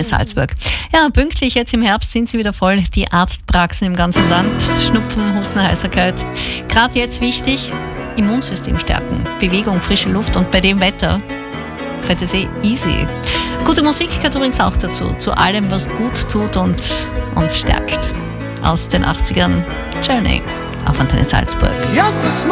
Salzburg. Ja, pünktlich jetzt im Herbst sind sie wieder voll, die Arztpraxen im ganzen Land. Schnupfen, Husten, Heiserkeit. Gerade jetzt wichtig, Immunsystem stärken, Bewegung, frische Luft und bei dem Wetter fällt es easy. Gute Musik gehört übrigens auch dazu, zu allem, was gut tut und uns stärkt. Aus den 80ern, Journey auf Antenne Salzburg. Just a